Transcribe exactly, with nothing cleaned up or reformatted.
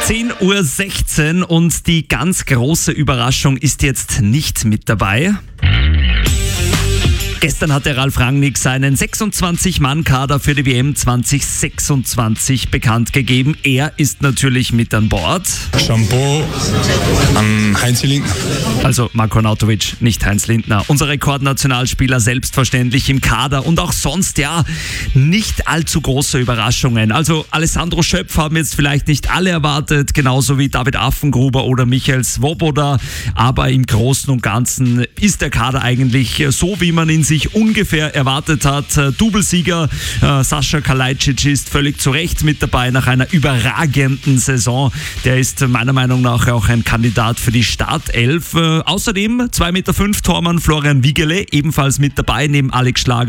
zehn Uhr sechzehn und die ganz große Überraschung ist jetzt nicht mit dabei. Gestern hat der Ralf Rangnick seinen sechsundzwanzig-Mann-Kader für die W M zwanzig sechsundzwanzig bekannt gegeben. Er ist natürlich mit an Bord. Shampoo an Heinz Lindner. Also Marko Arnautovic, nicht Heinz Lindner. Unser Rekordnationalspieler selbstverständlich im Kader und auch sonst ja nicht allzu große Überraschungen. Also Alessandro Schöpf haben jetzt vielleicht nicht alle erwartet, genauso wie David Affengruber oder Michael Svoboda. Aber im Großen und Ganzen ist der Kader eigentlich so, wie man ihn sich ungefähr erwartet hat. Doublesieger äh, Sascha Kalajdzic ist völlig zu Recht mit dabei nach einer überragenden Saison. Der ist meiner Meinung nach auch ein Kandidat für die Startelf. Äh, außerdem zwei Meter fünf Tormann Florian Wiegele ebenfalls mit dabei, neben Alex Schlager